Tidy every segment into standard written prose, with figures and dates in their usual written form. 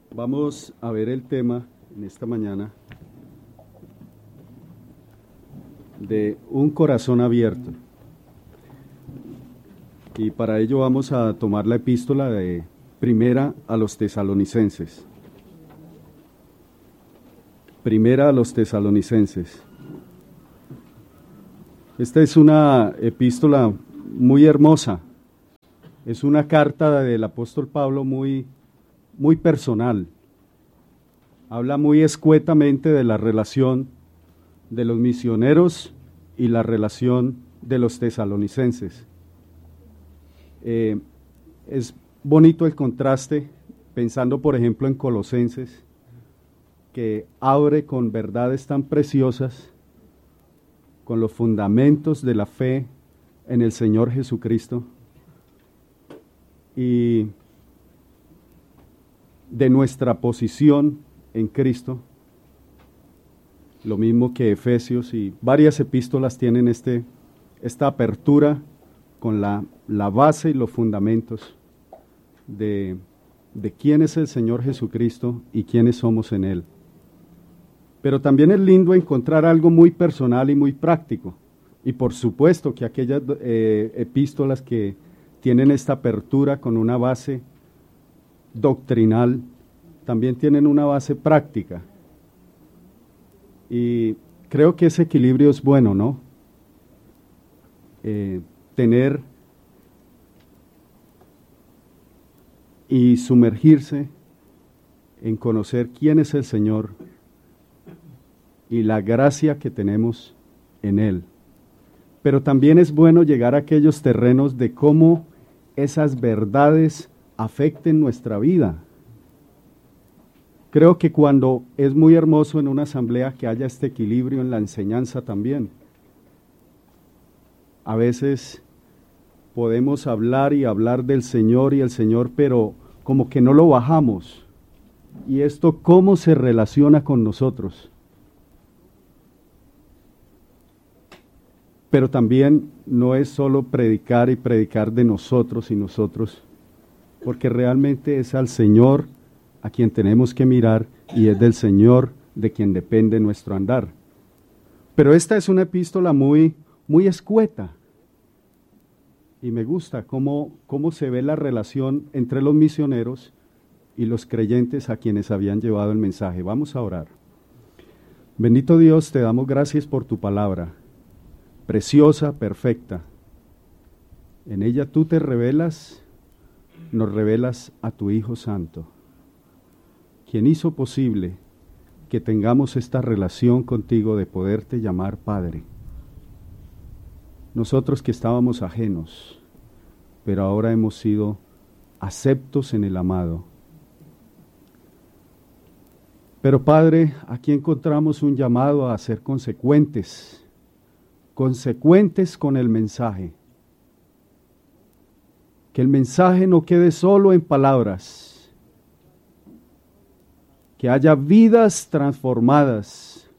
Vamos a ver el tema en esta mañana de un corazón abierto. Y para ello vamos a tomar la epístola de Primera a los Tesalonicenses. Primera a los Tesalonicenses. Esta es una epístola muy hermosa. Es una carta del apóstol Pablo muy personal. Habla muy escuetamente de la relación de los misioneros y la relación de los tesalonicenses. Es bonito el contraste, pensando por ejemplo en Colosenses, que abre con verdades tan preciosas, con los fundamentos de la fe en el Señor Jesucristo y de nuestra posición en Cristo, lo mismo que Efesios, y varias epístolas tienen esta apertura con la base y los fundamentos de quién es el Señor Jesucristo y quiénes somos en Él. Pero también es lindo encontrar algo muy personal y muy práctico, y por supuesto que aquellas epístolas que tienen esta apertura con una base doctrinal, también tienen una base práctica. Y creo que ese equilibrio es bueno, ¿no? Tener y sumergirse en conocer quién es el Señor y la gracia que tenemos en Él. Pero también es bueno llegar a aquellos terrenos de cómo esas verdades afecten nuestra vida. Creo que cuando es muy hermoso en una asamblea que haya este equilibrio en la enseñanza también. A veces podemos hablar y hablar del Señor y el Señor, pero como que no lo bajamos. ¿Y esto cómo se relaciona con nosotros? Pero también no es solo predicar y predicar de nosotros y nosotros, porque realmente es al Señor a quien tenemos que mirar y es del Señor de quien depende nuestro andar. Pero esta es una epístola muy escueta y me gusta cómo se ve la relación entre los misioneros y los creyentes a quienes habían llevado el mensaje. Vamos a orar. Bendito Dios, te damos gracias por tu palabra, preciosa, perfecta. En ella tú te revelas, nos revelas a tu Hijo Santo, quien hizo posible que tengamos esta relación contigo de poderte llamar Padre. Nosotros que estábamos ajenos, pero ahora hemos sido aceptos en el amado. Pero Padre, aquí encontramos un llamado a ser consecuentes con el mensaje. Que el mensaje no quede solo en palabras, que haya vidas transformadas,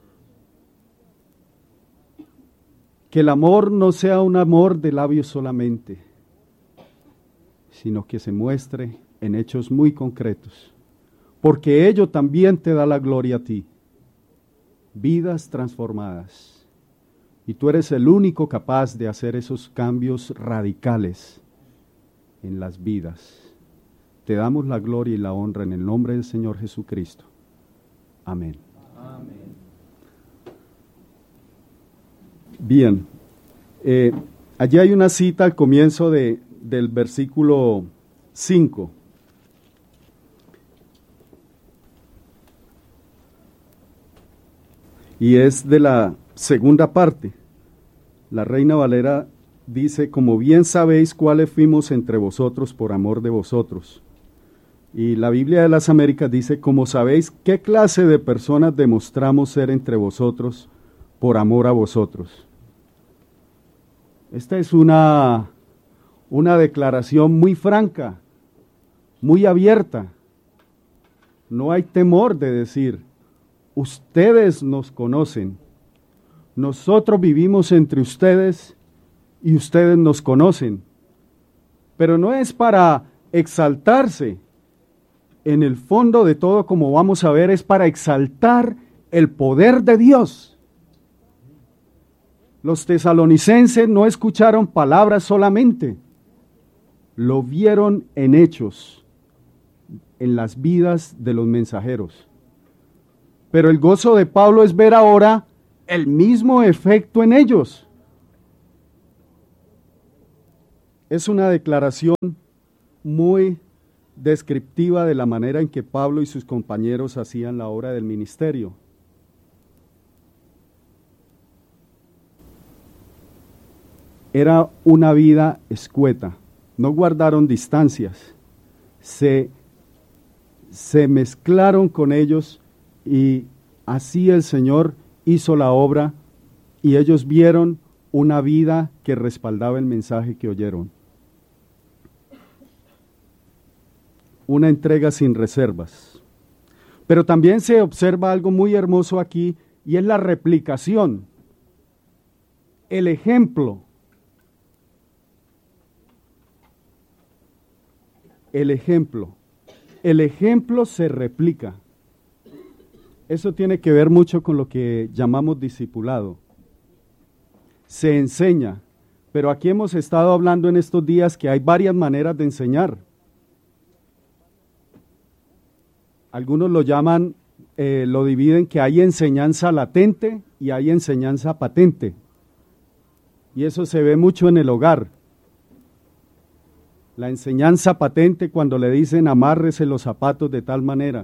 que el amor no sea un amor de labios solamente, sino que se muestre en hechos muy concretos, porque ello también te da la gloria a ti, vidas transformadas. Y tú eres el único capaz de hacer esos cambios radicales en las vidas. Te damos la gloria y la honra en el nombre del Señor Jesucristo. Amén. Amén. Bien, allí hay una cita al comienzo del versículo 5. Y es de la segunda parte. La Reina Valera dice: como bien sabéis cuáles fuimos entre vosotros por amor de vosotros. Y la Biblia de las Américas dice: como sabéis qué clase de personas demostramos ser entre vosotros por amor a vosotros. Esta es una declaración muy franca, muy abierta. No hay temor de decir: ustedes nos conocen, nosotros vivimos entre ustedes y ustedes nos conocen. Pero no es para exaltarse, en el fondo de todo, como vamos a ver, es para exaltar el poder de Dios. Los tesalonicenses no escucharon palabras solamente, lo vieron en hechos, en las vidas de los mensajeros. Pero el gozo de Pablo es ver ahora el mismo efecto en ellos. Es una declaración muy descriptiva de la manera en que Pablo y sus compañeros hacían la obra del ministerio. Era una vida escueta, no guardaron distancias, se mezclaron con ellos y así el Señor hizo la obra y ellos vieron una vida que respaldaba el mensaje que oyeron. Una entrega sin reservas. Pero también se observa algo muy hermoso aquí y es la replicación, el ejemplo. El ejemplo se replica. Eso tiene que ver mucho con lo que llamamos discipulado. Se enseña, pero aquí hemos estado hablando en estos días que hay varias maneras de enseñar. Algunos lo llaman, lo dividen que hay enseñanza latente y hay enseñanza patente. Y eso se ve mucho en el hogar. La enseñanza patente cuando le dicen amárrese los zapatos de tal manera.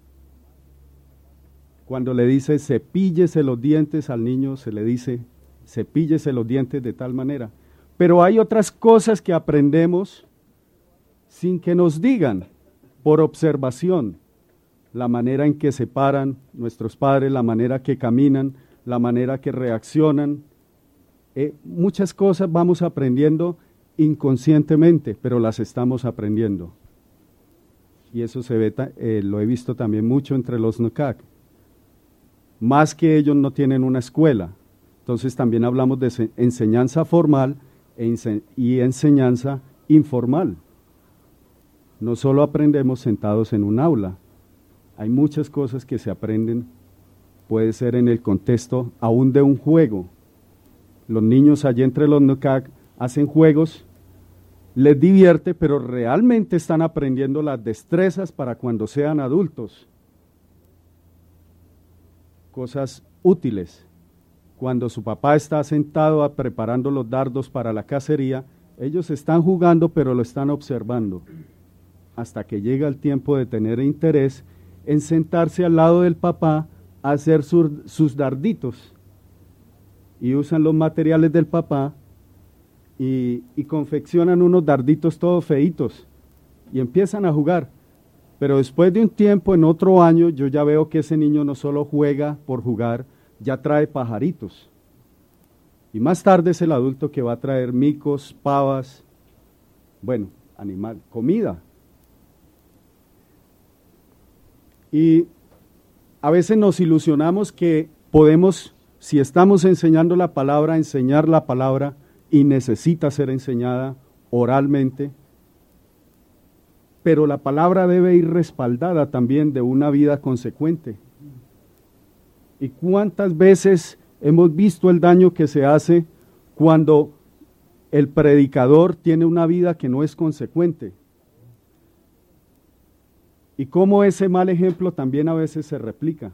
Cuando le dice cepíllese los dientes al niño, se le dice cepíllese los dientes de tal manera. Pero hay otras cosas que aprendemos sin que nos digan, por observación. La manera en que se paran nuestros padres, la manera que caminan, la manera que reaccionan. Muchas cosas vamos aprendiendo inconscientemente, pero las estamos aprendiendo. Y eso se ve, lo he visto también mucho entre los NUCAC. Más que ellos no tienen una escuela. Entonces también hablamos de enseñanza formal y enseñanza informal. No solo aprendemos sentados en un aula. Hay muchas cosas que se aprenden, puede ser en el contexto aún de un juego. Los niños allí entre los NUCAC hacen juegos, les divierte, pero realmente están aprendiendo las destrezas para cuando sean adultos. Cosas útiles. Cuando su papá está sentado preparando los dardos para la cacería, ellos están jugando, pero lo están observando. Hasta que llega el tiempo de tener interés en sentarse al lado del papá a hacer sus darditos. Y usan los materiales del papá y confeccionan unos darditos todos feitos y empiezan a jugar. Pero después de un tiempo, en otro año, yo ya veo que ese niño no solo juega por jugar, ya trae pajaritos. Y más tarde es el adulto que va a traer micos, pavas, bueno, animal, comida. Y a veces nos ilusionamos que podemos, si estamos enseñando la palabra, enseñar la palabra y necesita ser enseñada oralmente, pero la palabra debe ir respaldada también de una vida consecuente. ¿Y cuántas veces hemos visto el daño que se hace cuando el predicador tiene una vida que no es consecuente? Y cómo ese mal ejemplo también a veces se replica.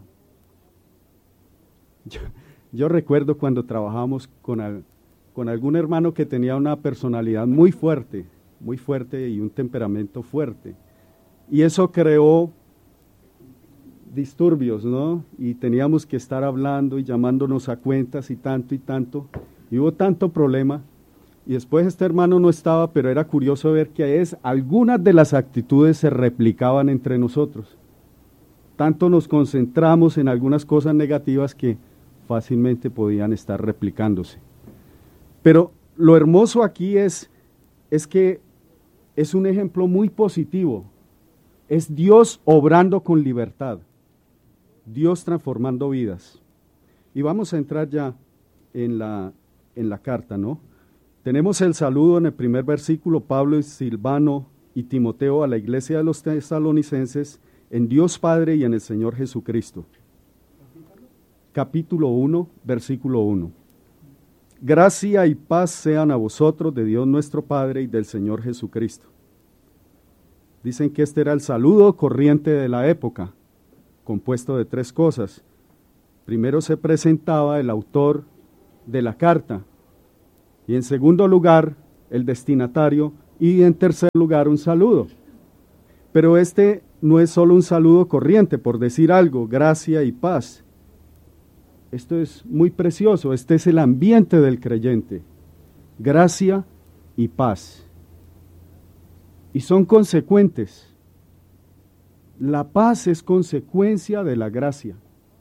Yo recuerdo cuando trabajamos con algún hermano que tenía una personalidad muy fuerte y un temperamento fuerte. Y eso creó disturbios, ¿no? Y teníamos que estar hablando y llamándonos a cuentas y tanto. Y hubo tanto problema. Y después este hermano no estaba, pero era curioso ver que algunas de las actitudes se replicaban entre nosotros. Tanto nos concentramos en algunas cosas negativas que fácilmente podían estar replicándose. Pero lo hermoso aquí es que es un ejemplo muy positivo. Es Dios obrando con libertad. Dios transformando vidas. Y vamos a entrar ya en la carta, ¿no? Tenemos el saludo en el primer versículo, Pablo y Silvano y Timoteo a la iglesia de los tesalonicenses, en Dios Padre y en el Señor Jesucristo. Capítulo 1, versículo 1. Gracia y paz sean a vosotros de Dios nuestro Padre y del Señor Jesucristo. Dicen que este era el saludo corriente de la época, compuesto de 3 cosas. Primero se presentaba el autor de la carta, y en segundo lugar el destinatario, y en tercer lugar un saludo. Pero este no es solo un saludo corriente, por decir algo, gracia y paz. Esto es muy precioso, este es el ambiente del creyente, gracia y paz. Y son consecuentes. La paz es consecuencia de la gracia.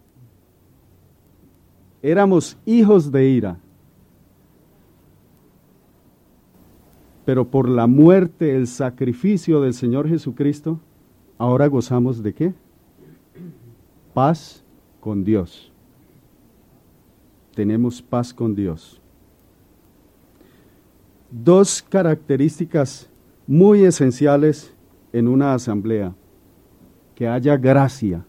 Éramos hijos de ira, pero por la muerte, el sacrificio del Señor Jesucristo, ahora gozamos ¿de qué? Paz con Dios. Tenemos paz con Dios. 2 características muy esenciales en una asamblea: que haya gracia.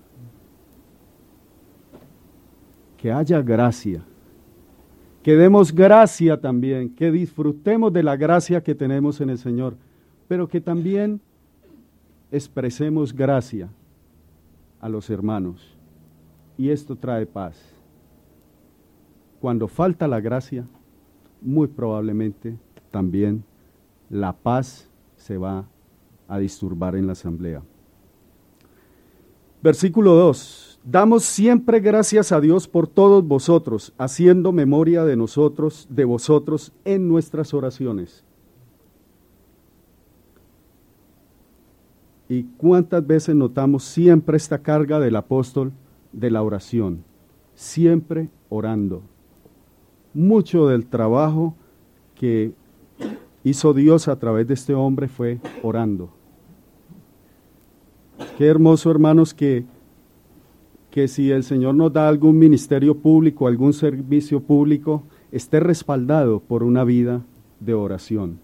Que haya gracia. Que demos gracia también, que disfrutemos de la gracia que tenemos en el Señor, pero que también expresemos gracia a los hermanos. Y esto trae paz. Cuando falta la gracia, muy probablemente también la paz se va a disturbar en la asamblea. Versículo 2. Damos siempre gracias a Dios por todos vosotros, haciendo memoria de nosotros, de vosotros en nuestras oraciones. ¿Y cuántas veces notamos siempre esta carga del apóstol de la oración? Siempre orando. Mucho del trabajo que hizo Dios a través de este hombre fue orando. Qué hermoso, hermanos, que si el Señor nos da algún ministerio público, algún servicio público, esté respaldado por una vida de oración.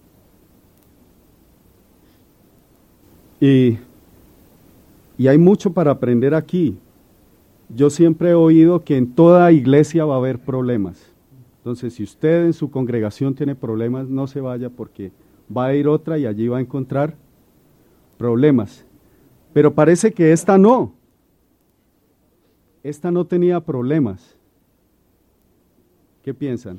Y hay mucho para aprender aquí. Yo siempre he oído que en toda iglesia va a haber problemas. Entonces, si usted en su congregación tiene problemas, no se vaya, porque va a ir otra y allí va a encontrar problemas. Pero parece que esta no tenía problemas. ¿Qué piensan?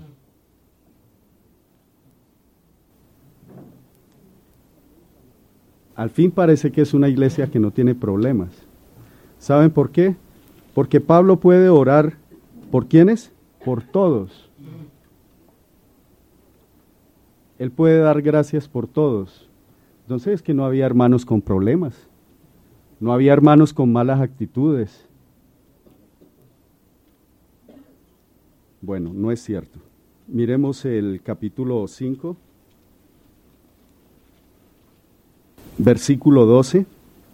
Al fin parece que es una iglesia que no tiene problemas. ¿Saben por qué? Porque Pablo puede orar, ¿por quiénes? Por todos. Él puede dar gracias por todos. Entonces es que no había hermanos con problemas. No había hermanos con malas actitudes. Bueno, no es cierto. Miremos el capítulo 5, versículo 12.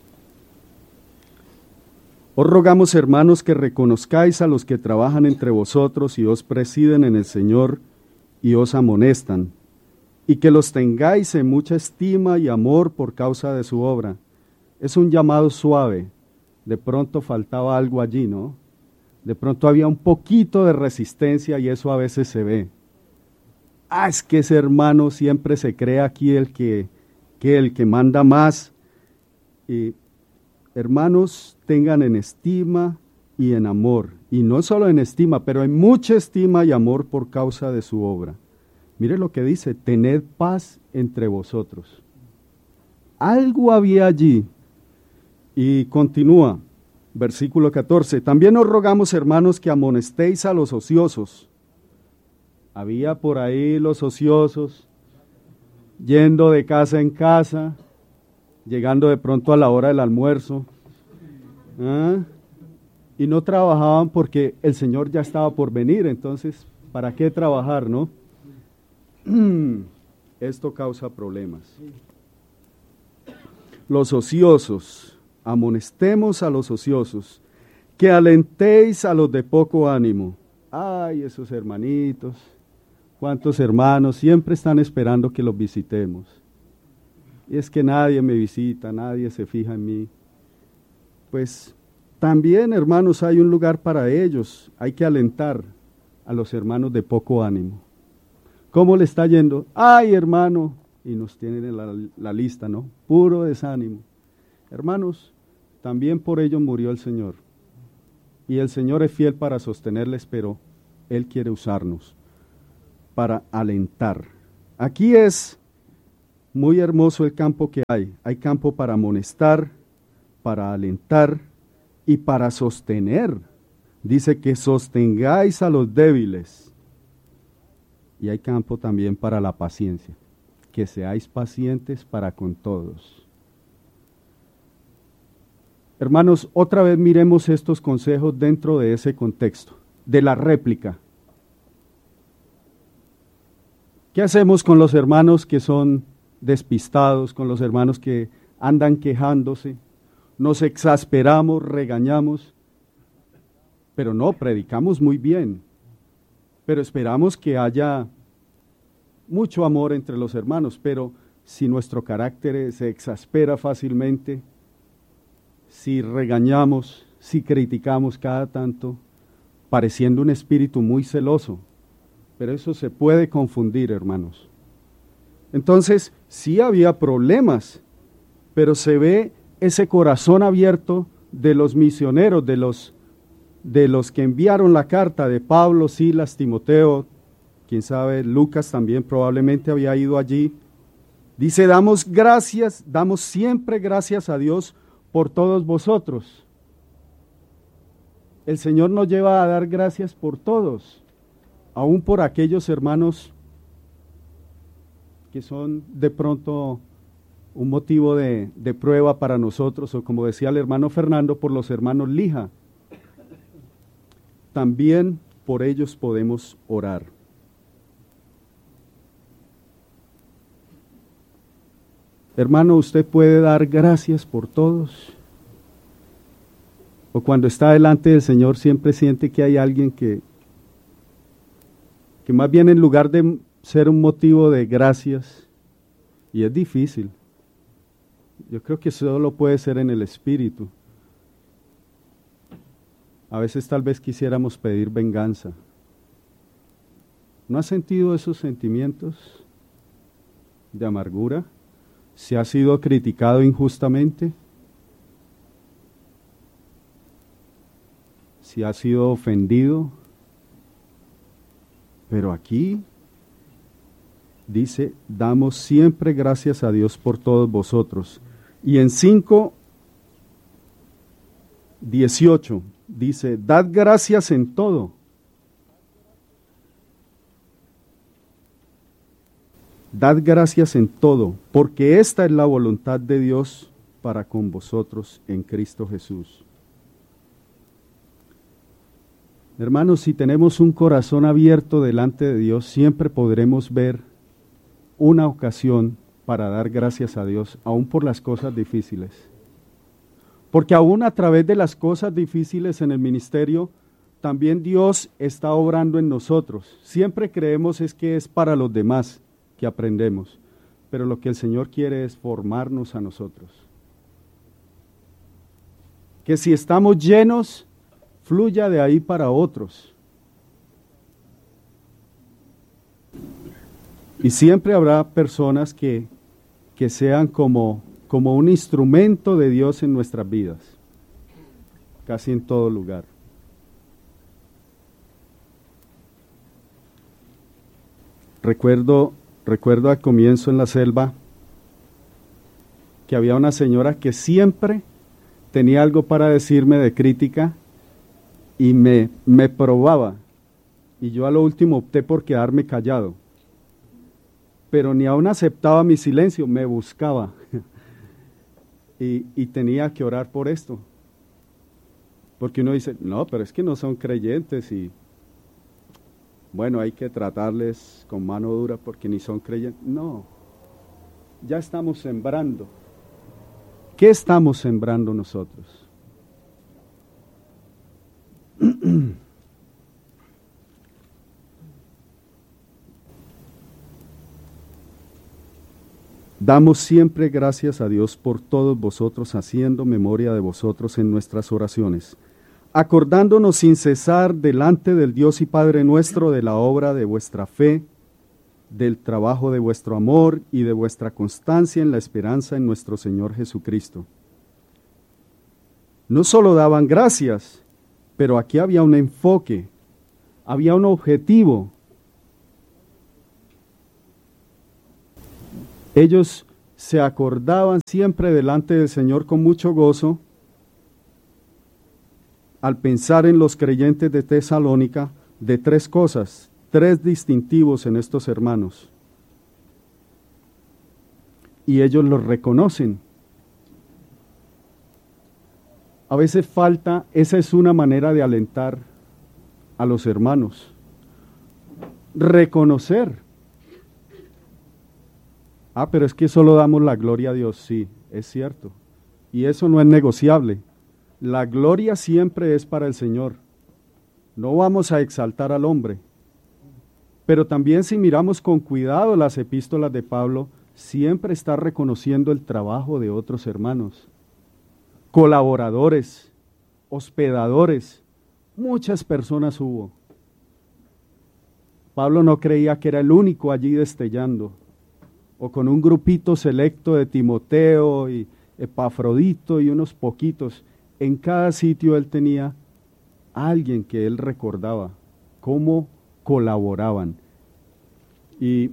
Os rogamos, hermanos, que reconozcáis a los que trabajan entre vosotros y os presiden en el Señor y os amonestan, y que los tengáis en mucha estima y amor por causa de su obra. Es un llamado suave. De pronto faltaba algo allí, ¿no? De pronto había un poquito de resistencia y eso a veces se ve. Es que ese hermano siempre se cree aquí el que manda más. Y hermanos, tengan en estima y en amor. Y no solo en estima, pero en mucha estima y amor por causa de su obra. Mire lo que dice: tened paz entre vosotros. Algo había allí. Y continúa, versículo 14. También os rogamos, hermanos, que amonestéis a los ociosos. Había por ahí los ociosos, yendo de casa en casa, llegando de pronto a la hora del almuerzo, y no trabajaban porque el Señor ya estaba por venir. Entonces, ¿para qué trabajar, no? Esto causa problemas. Los ociosos, amonestemos a los ociosos, que alentéis a los de poco ánimo. Ay, esos hermanitos, cuántos hermanos siempre están esperando que los visitemos. y es que nadie me visita, nadie se fija en mí. Pues también, hermanos, hay un lugar para ellos. Hay que alentar a los hermanos de poco ánimo. ¿Cómo le está yendo? ¡Ay, hermano! Y nos tienen en la lista, ¿no? Puro desánimo. Hermanos, también por ello murió el Señor. Y el Señor es fiel para sostenerles, pero Él quiere usarnos para alentar. Aquí es muy hermoso el campo que hay. Hay campo para amonestar, para alentar y para sostener. Dice que sostengáis a los débiles. Y hay campo también para la paciencia. Que seáis pacientes para con todos. Hermanos, otra vez miremos estos consejos dentro de ese contexto, de la réplica. ¿Qué hacemos con los hermanos que son despistados, con los hermanos que andan quejándose? Nos exasperamos, regañamos, pero no, predicamos muy bien, pero esperamos que haya mucho amor entre los hermanos, pero si nuestro carácter se exaspera fácilmente, si regañamos, si criticamos cada tanto, pareciendo un espíritu muy celoso, pero eso se puede confundir, hermanos. Entonces, sí había problemas, pero se ve ese corazón abierto de los misioneros, de los que enviaron la carta, de Pablo, Silas, Timoteo, quién sabe, Lucas también probablemente había ido allí. Dice, damos siempre gracias a Dios por todos vosotros. El Señor nos lleva a dar gracias por todos, aún por aquellos hermanos que son de pronto un motivo de prueba para nosotros, o como decía el hermano Fernando, por los hermanos Lija. También por ellos podemos orar. Hermano, usted puede dar gracias por todos. O cuando está delante del Señor siempre siente que hay alguien que más bien en lugar de ser un motivo de gracias, y es difícil. Yo creo que solo puede ser en el Espíritu. A veces tal vez quisiéramos pedir venganza. ¿No has sentido esos sentimientos de amargura? ¿Se ha sido criticado injustamente? ¿Se ha sido ofendido? Pero aquí dice, damos siempre gracias a Dios por todos vosotros. Y en 5:18 dice, dad gracias en todo. Dad gracias en todo, porque esta es la voluntad de Dios para con vosotros en Cristo Jesús. Hermanos, si tenemos un corazón abierto delante de Dios, siempre podremos ver una ocasión para dar gracias a Dios, aún por las cosas difíciles. Porque aún a través de las cosas difíciles en el ministerio, también Dios está obrando en nosotros. Siempre creemos es que es para los demás que aprendemos, pero lo que el Señor quiere es formarnos a nosotros. Que si estamos llenos, fluya de ahí para otros. Y siempre habrá personas que sean como un instrumento de Dios en nuestras vidas, casi en todo lugar. Recuerdo al comienzo en la selva que había una señora que siempre tenía algo para decirme de crítica y me probaba, y yo a lo último opté por quedarme callado, pero ni aún aceptaba mi silencio, me buscaba y tenía que orar por esto, porque uno dice, no, pero es que no son creyentes y bueno, hay que tratarles con mano dura porque ni son creyentes. No, ya estamos sembrando. ¿Qué estamos sembrando nosotros? Damos siempre gracias a Dios por todos vosotros, haciendo memoria de vosotros en nuestras oraciones, acordándonos sin cesar delante del Dios y Padre nuestro de la obra de vuestra fe, del trabajo de vuestro amor y de vuestra constancia en la esperanza en nuestro Señor Jesucristo. No solo daban gracias, pero aquí había un enfoque, había un objetivo. Ellos se acordaban siempre delante del Señor con mucho gozo al pensar en los creyentes de Tesalónica de tres cosas, tres distintivos en estos hermanos. Y ellos los reconocen. A veces falta, esa es una manera de alentar a los hermanos. Reconocer. Pero es que solo damos la gloria a Dios. Sí, es cierto. Y eso no es negociable. La gloria siempre es para el Señor. No vamos a exaltar al hombre. Pero también si miramos con cuidado las epístolas de Pablo, siempre está reconociendo el trabajo de otros hermanos, colaboradores, hospedadores, muchas personas hubo. Pablo no creía que era el único allí destellando, o con un grupito selecto de Timoteo y Epafrodito y unos poquitos. En cada sitio él tenía a alguien que él recordaba, cómo colaboraban. Y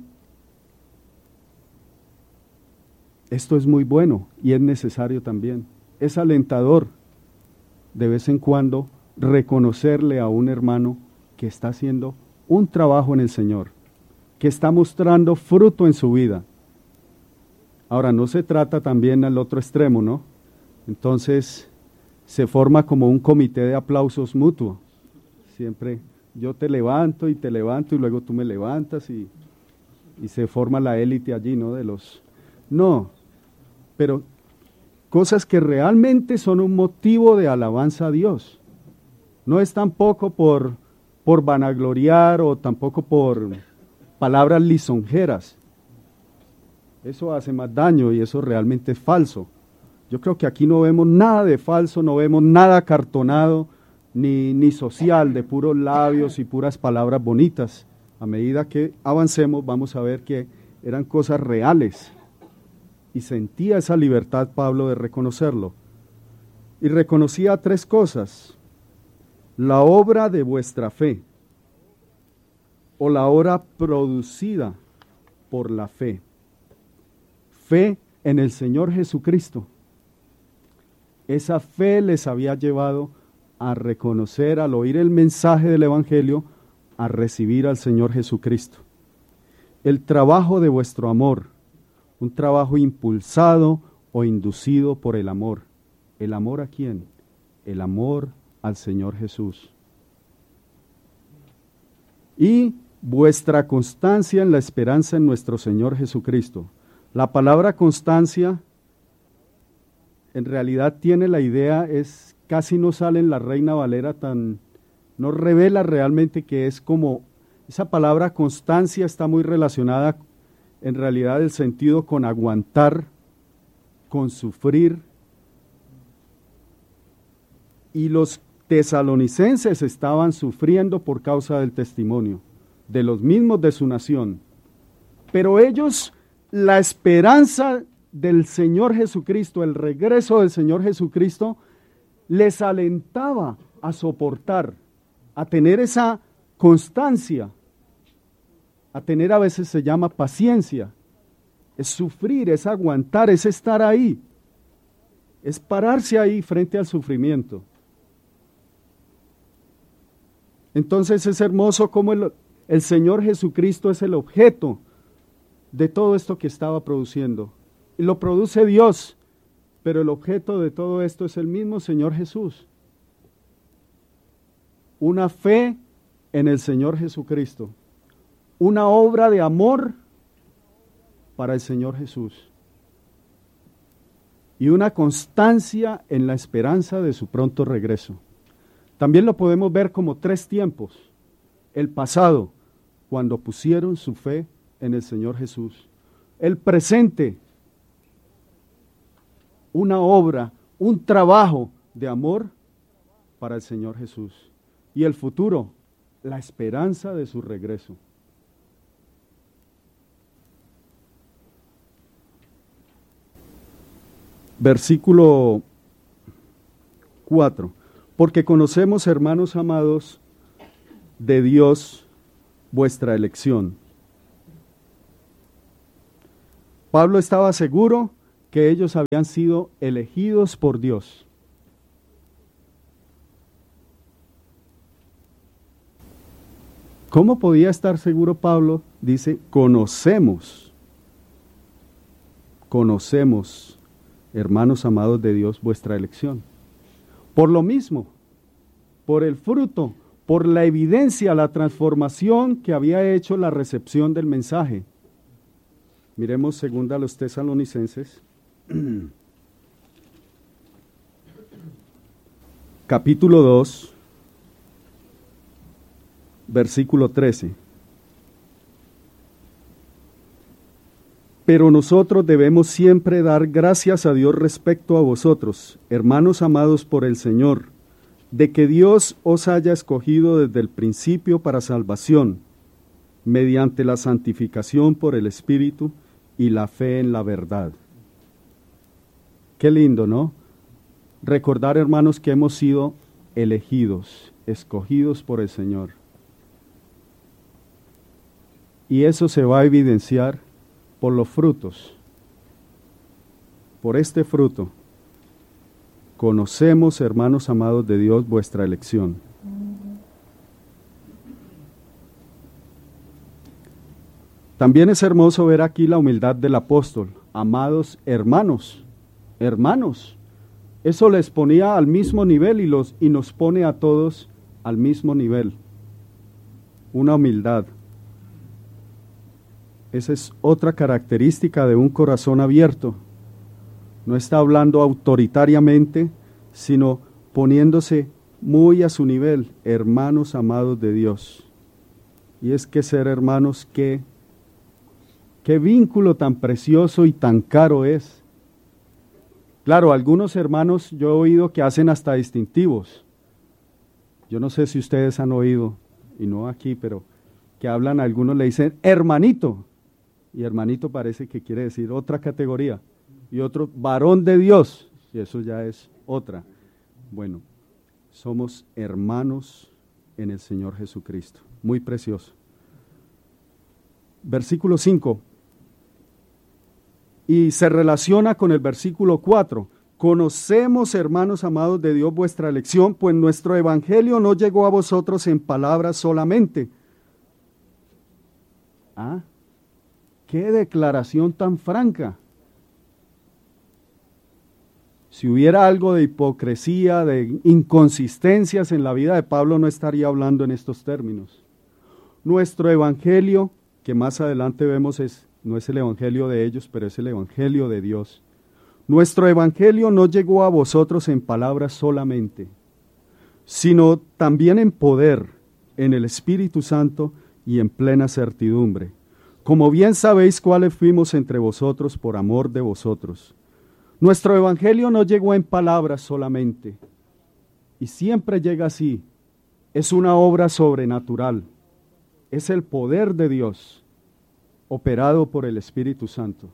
esto es muy bueno y es necesario también. Es alentador de vez en cuando reconocerle a un hermano que está haciendo un trabajo en el Señor, que está mostrando fruto en su vida. Ahora, no se trata también al otro extremo, ¿no? Entonces se forma como un comité de aplausos mutuo. Siempre yo te levanto y luego tú me levantas y se forma la élite allí, ¿no? No, pero cosas que realmente son un motivo de alabanza a Dios. No es tampoco por vanagloriar o tampoco por palabras lisonjeras. Eso hace más daño y eso realmente es falso. Yo creo que aquí no vemos nada de falso, no vemos nada acartonado ni social, de puros labios y puras palabras bonitas. A medida que avancemos vamos a ver que eran cosas reales. Y sentía esa libertad Pablo de reconocerlo. Y reconocía tres cosas: la obra de vuestra fe, o la obra producida por la fe. Fe en el Señor Jesucristo. Esa fe les había llevado a reconocer, al oír el mensaje del Evangelio, a recibir al Señor Jesucristo. El trabajo de vuestro amor, un trabajo impulsado o inducido por el amor. ¿El amor a quién? El amor al Señor Jesús. Y vuestra constancia en la esperanza en nuestro Señor Jesucristo. La palabra constancia en realidad tiene la idea, casi no sale en la Reina Valera no revela realmente que es como, esa palabra constancia está muy relacionada en realidad el sentido con aguantar, con sufrir. Y los tesalonicenses estaban sufriendo por causa del testimonio de los mismos de su nación. Pero ellos, la esperanza del Señor Jesucristo, el regreso del Señor Jesucristo, les alentaba a soportar, a tener esa constancia, a tener, a veces se llama paciencia, es sufrir, es aguantar, es estar ahí, es pararse ahí frente al sufrimiento. Entonces es hermoso cómo el Señor Jesucristo es el objeto de todo esto que estaba produciendo. Y lo produce Dios, pero el objeto de todo esto es el mismo Señor Jesús. Una fe en el Señor Jesucristo. Una obra de amor para el Señor Jesús. Y una constancia en la esperanza de su pronto regreso. También lo podemos ver como tres tiempos. El pasado, cuando pusieron su fe en el Señor Jesús. El presente, una obra, un trabajo de amor para el Señor Jesús. Y el futuro, la esperanza de su regreso. Versículo 4. Porque conocemos, hermanos amados, de Dios vuestra elección. Pablo estaba seguro que ellos habían sido elegidos por Dios. ¿Cómo podía estar seguro Pablo? Dice, conocemos, hermanos amados de Dios, vuestra elección. Por lo mismo, por el fruto, por la evidencia, la transformación que había hecho la recepción del mensaje. Miremos segunda a los Tesalonicenses, capítulo 2, versículo 13. Pero nosotros debemos siempre dar gracias a Dios respecto a vosotros, hermanos amados por el Señor, de que Dios os haya escogido desde el principio para salvación, mediante la santificación por el Espíritu y la fe en la verdad. Qué lindo, ¿no? Recordar, hermanos, que hemos sido elegidos, escogidos por el Señor. Y eso se va a evidenciar por los frutos. Por este fruto, conocemos, hermanos amados de Dios, vuestra elección. También es hermoso ver aquí la humildad del apóstol. Amados hermanos, eso les ponía al mismo nivel y nos pone a todos al mismo nivel. Una humildad. Esa es otra característica de un corazón abierto. No está hablando autoritariamente, sino poniéndose muy a su nivel, hermanos amados de Dios. Y es que ser hermanos, qué vínculo tan precioso y tan caro es. Claro, algunos hermanos yo he oído que hacen hasta distintivos. Yo no sé si ustedes han oído, y no aquí, pero que hablan, algunos le dicen hermanito. Y hermanito parece que quiere decir otra categoría. Y otro, varón de Dios. Y eso ya es otra. Bueno, somos hermanos en el Señor Jesucristo. Muy precioso. Versículo 5. Y se relaciona con el versículo 4. Conocemos, hermanos amados de Dios, vuestra elección, pues nuestro evangelio no llegó a vosotros en palabras solamente. ¿Ah? ¡Qué declaración tan franca! Si hubiera algo de hipocresía, de inconsistencias en la vida de Pablo, no estaría hablando en estos términos. Nuestro evangelio, que más adelante vemos no es el evangelio de ellos, pero es el evangelio de Dios. Nuestro evangelio no llegó a vosotros en palabras solamente, sino también en poder, en el Espíritu Santo y en plena certidumbre. Como bien sabéis cuáles fuimos entre vosotros por amor de vosotros. Nuestro evangelio no llegó en palabras solamente, y siempre llega así. Es una obra sobrenatural. Es el poder de Dios, operado por el Espíritu Santo.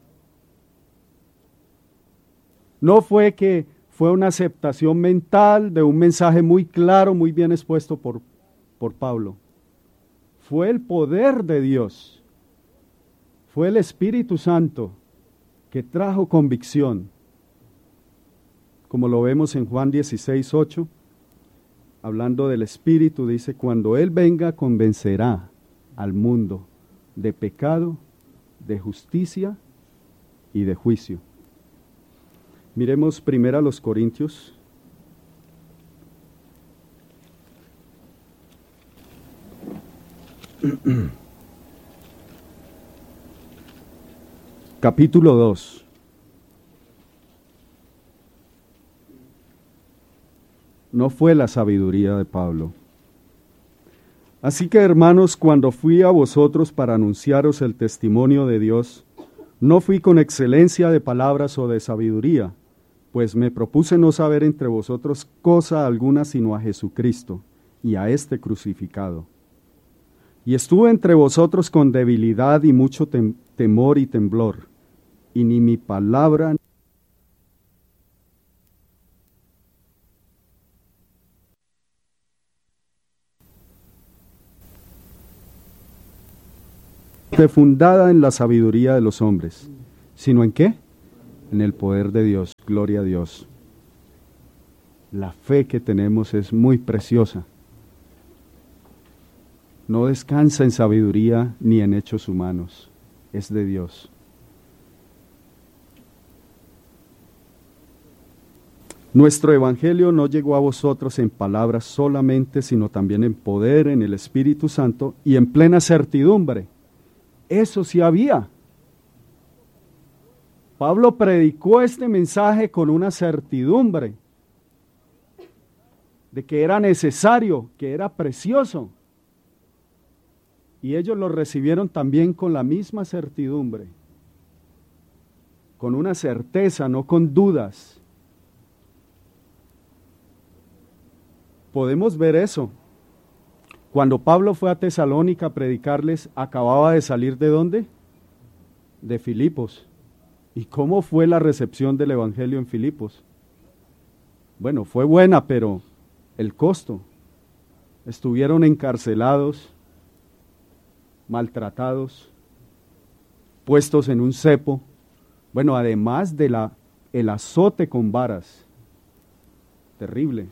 No fue que fue una aceptación mental de un mensaje muy claro, muy bien expuesto por Pablo. Fue el poder de Dios. Fue el Espíritu Santo que trajo convicción. Como lo vemos en Juan 16:8, hablando del Espíritu, dice, cuando Él venga convencerá al mundo de pecado, de justicia y de juicio. Miremos primero a los Corintios. Capítulo 2. No fue la sabiduría de Pablo. Así que, hermanos, cuando fui a vosotros para anunciaros el testimonio de Dios, no fui con excelencia de palabras o de sabiduría, Pues me propuse no saber entre vosotros cosa alguna sino a Jesucristo y a este crucificado. Y estuve entre vosotros con debilidad y mucho temor y temblor, y ni mi palabra fundada en la sabiduría de los hombres, sino en ¿qué? En el poder de Dios. Gloria a Dios. La fe que tenemos es muy preciosa. No descansa en sabiduría ni en hechos humanos, es de Dios. Nuestro evangelio no llegó a vosotros en palabras solamente, sino también en poder, en el Espíritu Santo y en plena certidumbre. Eso sí había. Pablo predicó este mensaje con una certidumbre de que era necesario, que era precioso. Y ellos lo recibieron también con la misma certidumbre, con una certeza, no con dudas. Podemos ver eso. Cuando Pablo fue a Tesalónica a predicarles, acababa de salir ¿de dónde? De Filipos. ¿Y cómo fue la recepción del Evangelio en Filipos? Bueno, fue buena, pero el costo. Estuvieron encarcelados, maltratados, puestos en un cepo. Bueno, además de el azote con varas. Terrible.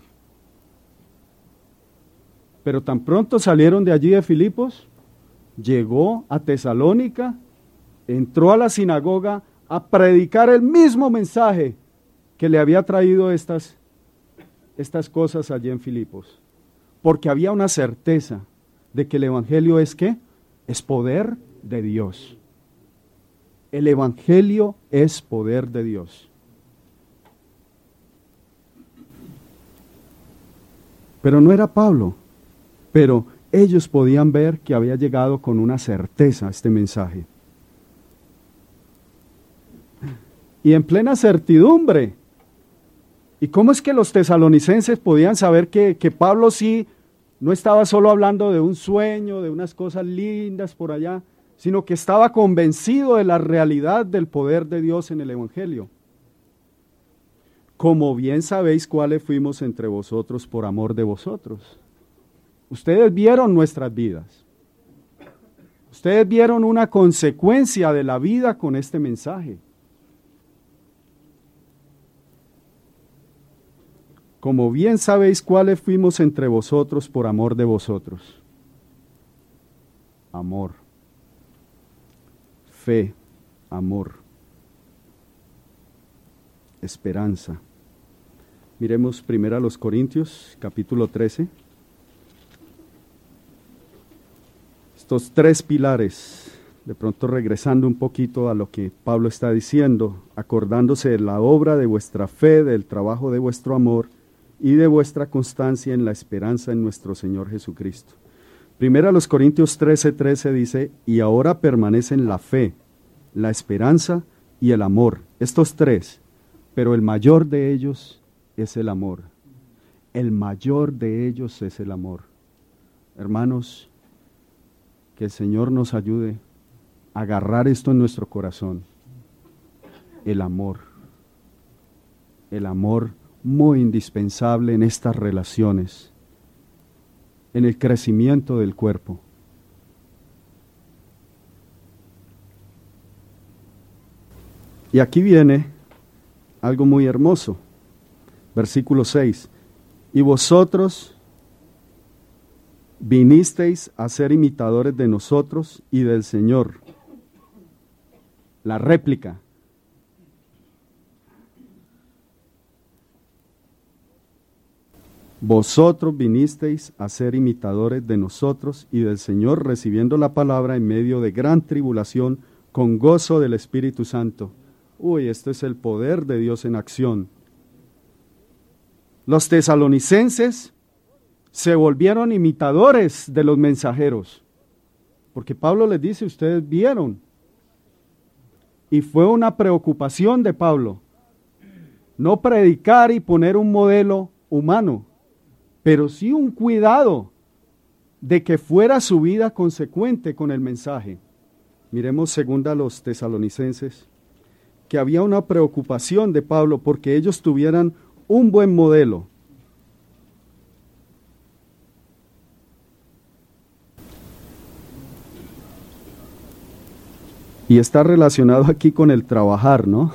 Pero tan pronto salieron de allí de Filipos, llegó a Tesalónica, entró a la sinagoga a predicar el mismo mensaje que le había traído estas cosas allí en Filipos. Porque había una certeza de que el Evangelio es ¿qué? Es poder de Dios. El Evangelio es poder de Dios. Pero no era Pablo. Pero ellos podían ver que había llegado con una certeza este mensaje. Y en plena certidumbre. ¿Y cómo es que los tesalonicenses podían saber que Pablo sí no estaba solo hablando de un sueño, de unas cosas lindas por allá, sino que estaba convencido de la realidad del poder de Dios en el Evangelio? Como bien sabéis cuáles fuimos entre vosotros por amor de vosotros. Ustedes vieron nuestras vidas. Ustedes vieron una consecuencia de la vida con este mensaje. Como bien sabéis cuáles fuimos entre vosotros por amor de vosotros. Amor. Fe. Amor. Esperanza. Miremos primero a los Corintios, capítulo 13. Estos tres pilares, de pronto regresando un poquito a lo que Pablo está diciendo, acordándose de la obra de vuestra fe, del trabajo de vuestro amor y de vuestra constancia en la esperanza en nuestro Señor Jesucristo. Primero a los Corintios 13:13 dice, y ahora permanecen la fe, la esperanza y el amor, estos tres, pero el mayor de ellos es el amor. El mayor de ellos es el amor. Hermanos, que el Señor nos ayude a agarrar esto en nuestro corazón. El amor muy indispensable en estas relaciones, en el crecimiento del cuerpo. Y aquí viene algo muy hermoso. Versículo 6. Y vosotros vinisteis a ser imitadores de nosotros y del Señor. La réplica. Vosotros vinisteis a ser imitadores de nosotros y del Señor, recibiendo la palabra en medio de gran tribulación, con gozo del Espíritu Santo. Uy, esto es el poder de Dios en acción. Los tesalonicenses se volvieron imitadores de los mensajeros, porque Pablo les dice, ustedes vieron, y fue una preocupación de Pablo. No predicar y poner un modelo humano, pero sí un cuidado de que fuera su vida consecuente con el mensaje. Miremos segunda a los Tesalonicenses, que había una preocupación de Pablo porque ellos tuvieran un buen modelo. Y está relacionado aquí con el trabajar, ¿no?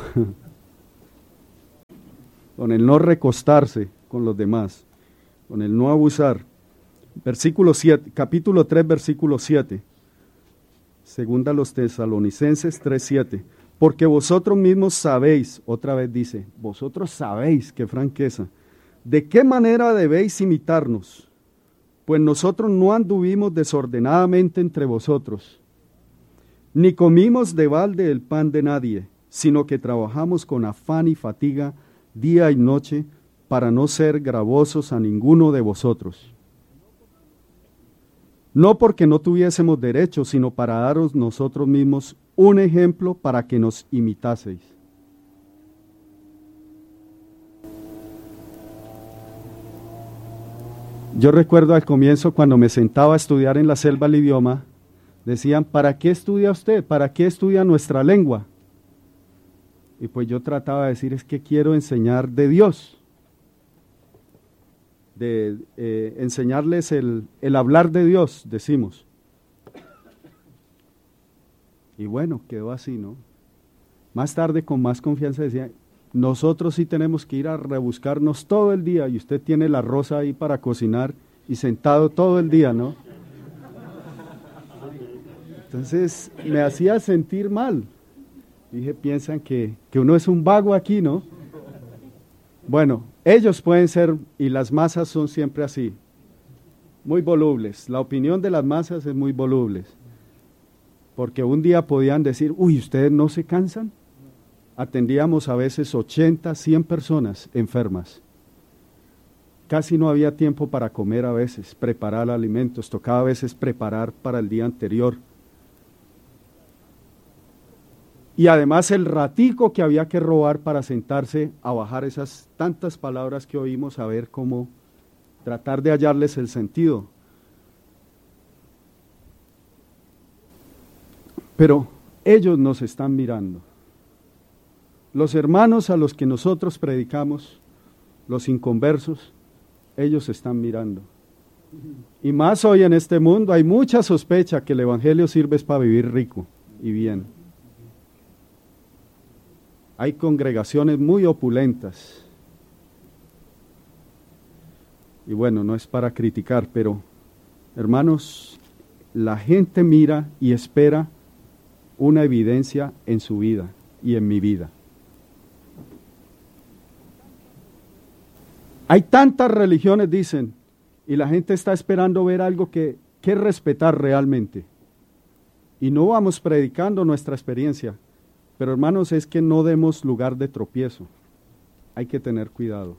Con el no recostarse con los demás, con el no abusar. Versículo 7, capítulo 3, versículo 7. Segunda a los Tesalonicenses 3:7. Porque vosotros mismos sabéis, otra vez dice, vosotros sabéis, qué franqueza, de qué manera debéis imitarnos, pues nosotros no anduvimos desordenadamente entre vosotros, ni comimos de balde el pan de nadie, sino que trabajamos con afán y fatiga día y noche para no ser gravosos a ninguno de vosotros. No porque no tuviésemos derecho, sino para daros nosotros mismos un ejemplo para que nos imitaseis. Yo recuerdo al comienzo cuando me sentaba a estudiar en la selva el idioma, decían, ¿para qué estudia usted? ¿Para qué estudia nuestra lengua? Y pues yo trataba de decir, es que quiero enseñar de Dios, de enseñarles el hablar de Dios, decimos. Y bueno, quedó así, ¿no? Más tarde, con más confianza, decía, nosotros sí tenemos que ir a rebuscarnos todo el día, y usted tiene la rosa ahí para cocinar y sentado todo el día, ¿no? Entonces me hacía sentir mal. Dije, piensan que uno es un vago aquí, ¿no? Bueno, ellos pueden ser, y las masas son siempre así, muy volubles. La opinión de las masas es muy volubles. Porque un día podían decir, uy, ¿ustedes no se cansan? Atendíamos a veces 80, 100 personas enfermas. Casi no había tiempo para comer a veces, preparar alimentos, tocaba a veces preparar para el día anterior. Y además el ratico que había que robar para sentarse a bajar esas tantas palabras que oímos, a ver cómo tratar de hallarles el sentido. Pero ellos nos están mirando. Los hermanos a los que nosotros predicamos, los inconversos, ellos están mirando. Y más hoy en este mundo hay mucha sospecha que el evangelio sirve para vivir rico y bien. Hay congregaciones muy opulentas. Y bueno, no es para criticar, pero hermanos, la gente mira y espera una evidencia en su vida y en mi vida. Hay tantas religiones, dicen, y la gente está esperando ver algo que respetar realmente. Y no vamos predicando nuestra experiencia, pero hermanos, es que no demos lugar de tropiezo. Hay que tener cuidado.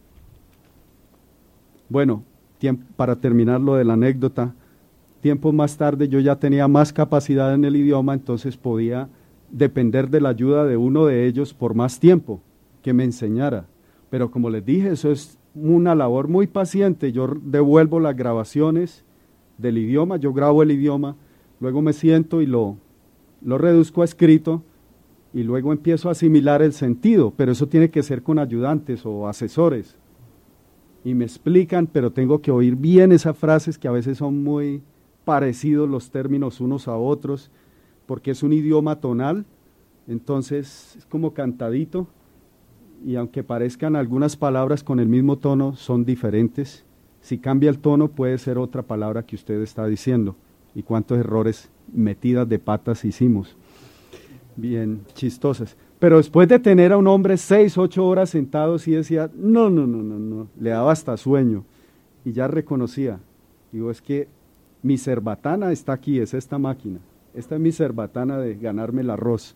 Bueno, para terminar lo de la anécdota, tiempo más tarde yo ya tenía más capacidad en el idioma, entonces podía depender de la ayuda de uno de ellos por más tiempo, que me enseñara. Pero como les dije, eso es una labor muy paciente. Yo devuelvo las grabaciones del idioma, yo grabo el idioma, luego me siento y lo reduzco a escrito, y luego empiezo a asimilar el sentido, pero eso tiene que ser con ayudantes o asesores. Y me explican, pero tengo que oír bien esas frases que a veces son muy parecidos los términos unos a otros, porque es un idioma tonal, entonces es como cantadito, y aunque parezcan algunas palabras con el mismo tono, son diferentes. Si cambia el tono, puede ser otra palabra que usted está diciendo. Y cuántos errores metidas de patas hicimos. Bien chistosas. Pero después de tener a un hombre 6, 8 horas sentado, sí decía, no, le daba hasta sueño. Y ya reconocía. Digo, es que mi cerbatana está aquí, es esta máquina. Esta es mi cerbatana de ganarme el arroz.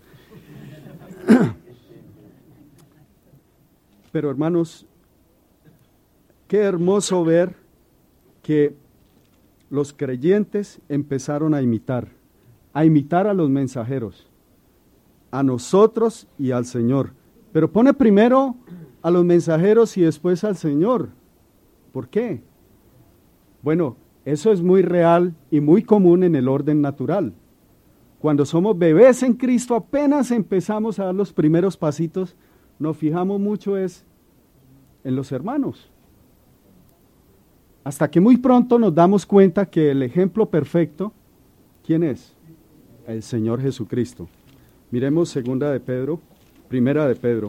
Pero hermanos, qué hermoso ver que los creyentes empezaron a imitar a los mensajeros, a nosotros y al Señor. Pero pone primero a los mensajeros y después al Señor. ¿Por qué? Bueno, eso es muy real y muy común en el orden natural. Cuando somos bebés en Cristo, apenas empezamos a dar los primeros pasitos, nos fijamos mucho es en los hermanos. Hasta que muy pronto nos damos cuenta que el ejemplo perfecto, ¿quién es? El Señor Jesucristo. Miremos segunda de Pedro, primera de Pedro.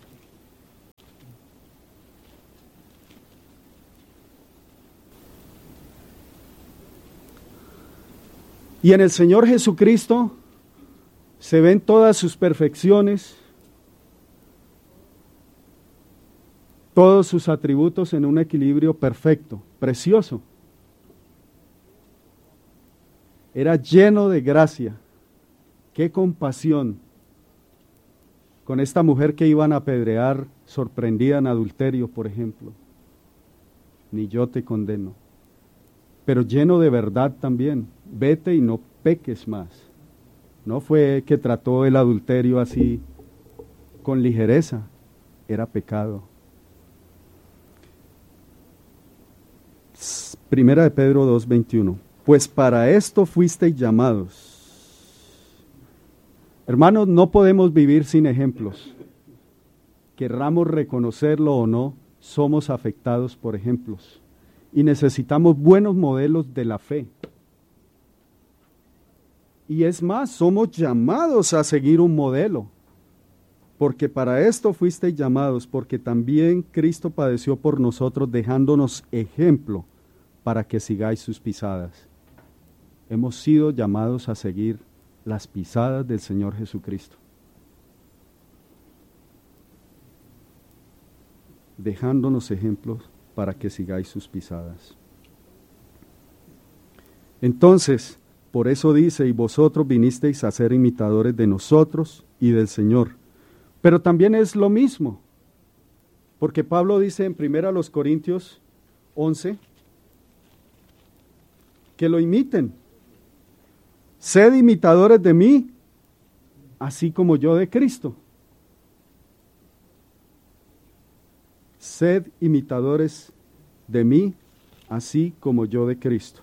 Y en el Señor Jesucristo se ven todas sus perfecciones, todos sus atributos en un equilibrio perfecto, precioso. Era lleno de gracia. Qué compasión con esta mujer que iban a apedrear, sorprendida en adulterio, por ejemplo. Ni yo te condeno. Pero lleno de verdad también. Vete y no peques más. No fue que trató el adulterio así con ligereza, era pecado. Primera de Pedro 2:21. Pues para esto fuisteis llamados. Hermanos, no podemos vivir sin ejemplos. Querramos reconocerlo o no, somos afectados por ejemplos. Y necesitamos buenos modelos de la fe. Y es más, somos llamados a seguir un modelo. Porque para esto fuisteis llamados, porque también Cristo padeció por nosotros, dejándonos ejemplo para que sigáis sus pisadas. Hemos sido llamados a seguir las pisadas del Señor Jesucristo. Dejándonos ejemplos para que sigáis sus pisadas. Entonces, por eso dice, y vosotros vinisteis a ser imitadores de nosotros y del Señor. Pero también es lo mismo, porque Pablo dice en 1 Corintios 11, que lo imiten. Sed imitadores de mí, así como yo de Cristo. Sed imitadores de mí, así como yo de Cristo.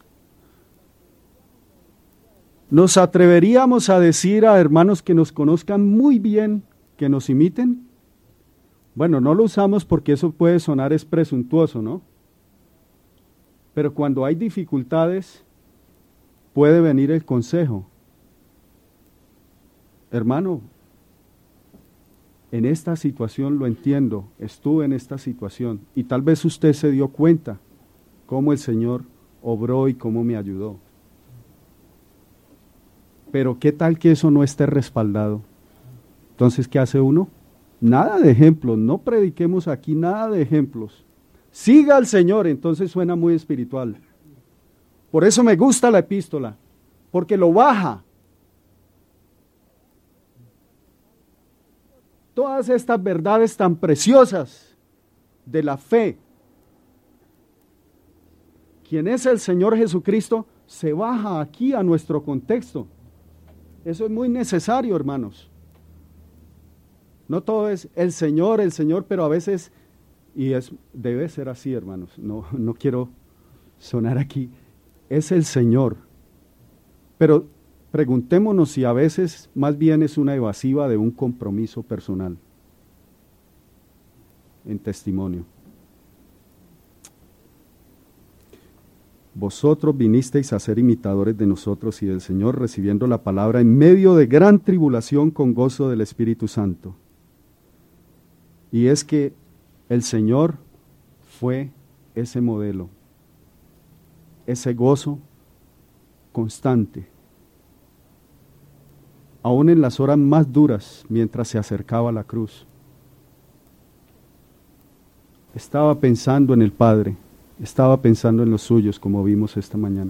¿Nos atreveríamos a decir a hermanos que nos conozcan muy bien que nos imiten? Bueno, no lo usamos porque eso puede sonar es presuntuoso, ¿no? Pero cuando hay dificultades, puede venir el consejo. Hermano, en esta situación lo entiendo, estuve en esta situación y tal vez usted se dio cuenta cómo el Señor obró y cómo me ayudó. Pero ¿qué tal que eso no esté respaldado? Entonces, ¿qué hace uno? Nada de ejemplos, no prediquemos aquí nada de ejemplos. Siga al Señor, entonces suena muy espiritual. Por eso me gusta la epístola, porque lo baja. Todas estas verdades tan preciosas de la fe. Quien es el Señor Jesucristo, se baja aquí a nuestro contexto. Eso es muy necesario, hermanos. No todo es el Señor, pero a veces, debe ser así, hermanos. No quiero sonar aquí. Es el Señor. Pero preguntémonos si a veces más bien es una evasiva de un compromiso personal en testimonio. Vosotros vinisteis a ser imitadores de nosotros y del Señor, recibiendo la palabra en medio de gran tribulación con gozo del Espíritu Santo. Y es que el Señor fue ese modelo, ese gozo constante, aún en las horas más duras, mientras se acercaba a la cruz. Estaba pensando en el Padre, estaba pensando en los suyos, como vimos esta mañana.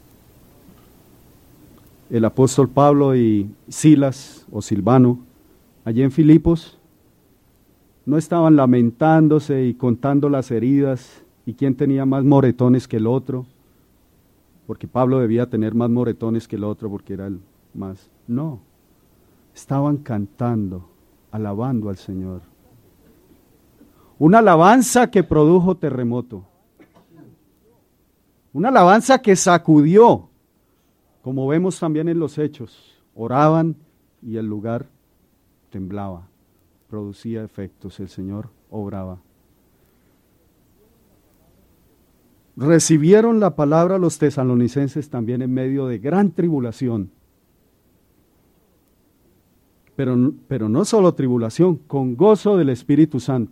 El apóstol Pablo y Silas o Silvano, allí en Filipos, no estaban lamentándose y contando las heridas y quién tenía más moretones que el otro, porque Pablo debía tener más moretones que el otro porque era el más. No, estaban cantando, alabando al Señor. Una alabanza que produjo terremoto. Una alabanza que sacudió, como vemos también en los hechos. Oraban y el lugar temblaba, producía efectos, el Señor obraba. Recibieron la palabra los tesalonicenses también en medio de gran tribulación. Pero no solo tribulación, con gozo del Espíritu Santo.